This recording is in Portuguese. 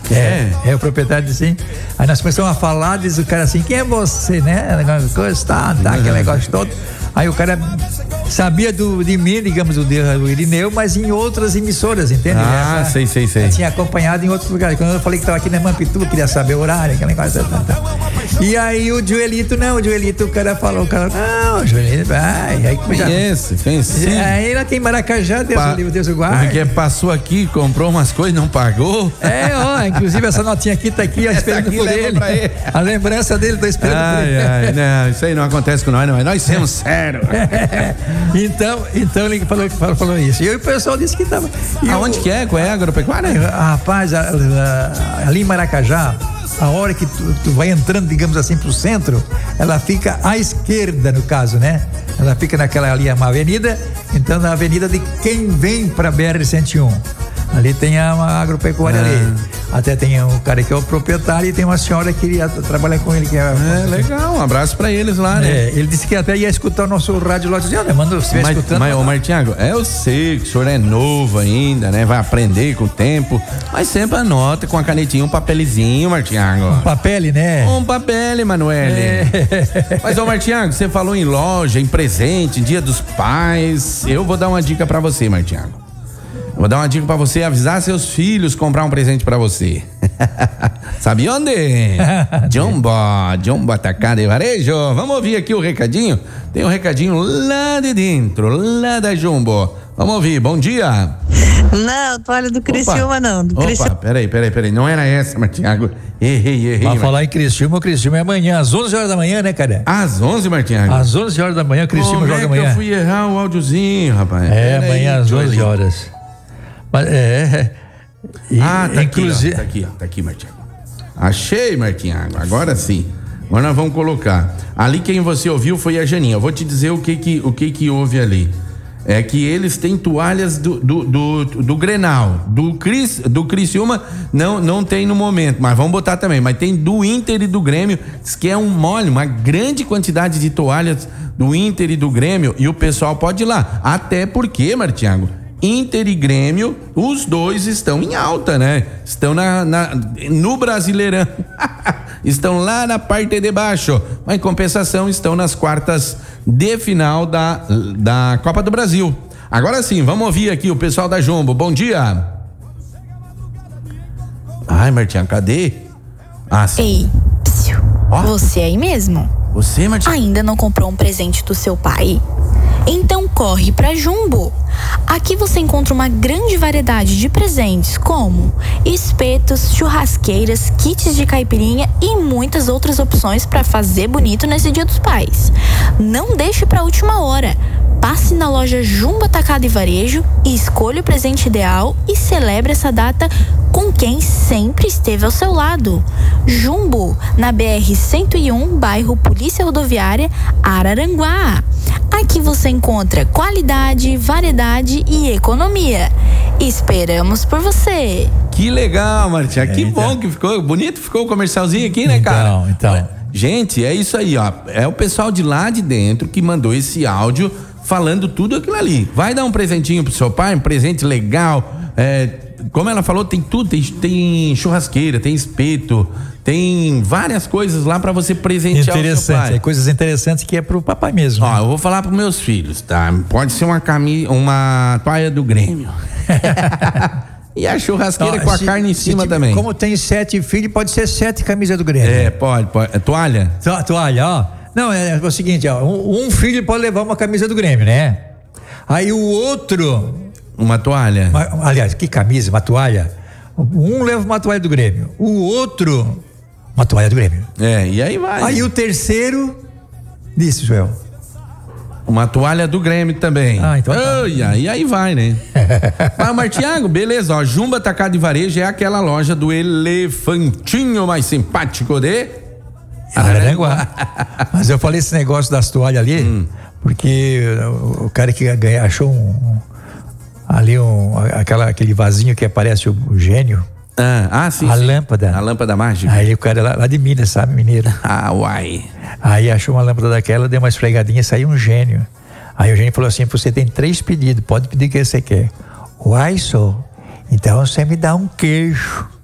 O proprietário disse assim. Aí nós começamos a falar, diz o cara assim, quem é você, né? Coisa, tá, aquele negócio todo. Aí o cara sabia de mim, digamos, do Irineu, mas em outras emissoras, entende? Sei. Eu tinha acompanhado em outros lugares. Quando eu falei que estava aqui na Mampituba, queria saber o horário, aquele negócio. E aí o Joelito, o cara falou, não, Joelito, aí conhece. Aí lá tem Maracajá, Deus o guarde. Porque passou aqui, comprou umas coisas, não pagou. Inclusive essa notinha aqui tá aqui, esperando por ele. A lembrança dele, tô esperando por ele. Não, isso aí não acontece com nós, não. Nós somos sérios. Então ele falou isso. E o pessoal disse que tava. Aonde que é? Qual é a agropecuária? Rapaz, ali em Maracajá, a hora que tu vai entrando, digamos assim, pro centro, ela fica à esquerda, no caso, né? Ela fica naquela ali, uma avenida, então na avenida de quem vem pra BR-101. Ali tem uma agropecuária ali. Até tem um cara que é o proprietário e tem uma senhora que trabalha com ele. Legal, um abraço pra eles lá, né? Ele disse que até ia escutar o nosso rádio lá. Dizia, manda você escutando. Mas, Martinhago, eu sei que o senhor é novo ainda, né? Vai aprender com o tempo, mas sempre anota com a canetinha, um papelizinho, Martinhago. Um papel, né? Um papel, Emanuele. Mas, Martinhago, você falou em loja, em presente, em Dia dos Pais. Eu vou dar uma dica pra você, Martinhago. Vou dar uma dica pra você, avisar seus filhos comprar um presente pra você. Sabe onde? Jumbo Atacado e Varejo. Vamos ouvir aqui o recadinho? Tem um recadinho lá de dentro, lá da Jumbo. Vamos ouvir, bom dia. Não, toalha do Criciúma não. Peraí, não era essa, Martinhago. Errei. Vai falar em Criciúma, é amanhã, às 11 horas da manhã, né, cara? Às 11, Martinhago? Às 11 horas da manhã, Criciúma joga amanhã. Eu fui errar o áudiozinho, rapaz. Amanhã às 11 horas. Tá inclusive... Tá aqui, Martinhago. Achei, Martinhago, agora sim. Agora nós vamos colocar. Ali quem você ouviu foi a Janinha. Eu vou te dizer o que houve ali. É que eles têm toalhas do Grenal, do Criciúma não tem no momento, mas vamos botar também, mas tem do Inter e do Grêmio, que é uma grande quantidade de toalhas do Inter e do Grêmio, e o pessoal pode ir lá, até porque, Martinhago, Inter e Grêmio, os dois estão em alta, né? Estão no Brasileirão. Estão lá na parte de baixo. Mas em compensação, estão nas quartas de final da Copa do Brasil. Agora sim, vamos ouvir aqui o pessoal da Jumbo. Bom dia. Ai, Martinha, cadê? Sim. Ei, você aí mesmo? Você, Martinha? Ainda não comprou um presente do seu pai? Então corre pra Jumbo. Aqui você encontra uma grande variedade de presentes como espetos, churrasqueiras, kits de caipirinha e muitas outras opções para fazer bonito nesse Dia dos Pais. Não deixe para a última hora. Passe na loja Jumbo Atacado e Varejo e escolha o presente ideal e celebre essa data com quem sempre esteve ao seu lado. Jumbo, na BR-101, bairro Polícia Rodoviária, Araranguá. Aqui você encontra qualidade, variedade e economia. Esperamos por você. Que legal, Martinha. Que bom que ficou bonito, ficou o comercialzinho aqui, né, cara? Então. Gente, é isso aí, ó. É o pessoal de lá de dentro que mandou esse áudio falando tudo aquilo ali. Vai dar um presentinho pro seu pai, um presente legal. Como ela falou, tem tudo, tem churrasqueira, tem espeto, tem várias coisas lá pra você presentear o seu pai. Coisas interessantes que é pro papai mesmo. Ó, eu vou falar pros meus filhos, tá? Pode ser uma toalha do Grêmio. E a churrasqueira com a carne em cima também. Como tem 7 filhos, pode ser 7 camisas do Grêmio. Pode. Toalha? Toalha, ó. Não, é o seguinte, ó. Um filho pode levar uma camisa do Grêmio, né? Aí o outro... Uma toalha. Aliás, que camisa, uma toalha. Um leva uma toalha do Grêmio, o outro uma toalha do Grêmio. E aí vai. Aí o terceiro disse, Joel, uma toalha do Grêmio também. Então tá. E aí vai, né? Mas, Martiago, beleza, ó. Jumbo Atacado e Varejo é aquela loja do elefantinho mais simpático de Araranguá. Mas eu falei esse negócio das toalhas ali, porque o cara que achou aquele vasinho que aparece o gênio. Sim. A lâmpada. A lâmpada mágica. Aí o cara lá de Minas, sabe, mineiro. Uai. Aí achou uma lâmpada daquela, deu uma esfregadinha e saiu um gênio. Aí o gênio falou assim, você tem 3 pedidos, pode pedir o que você quer. Uai, só. Então você me dá um queijo.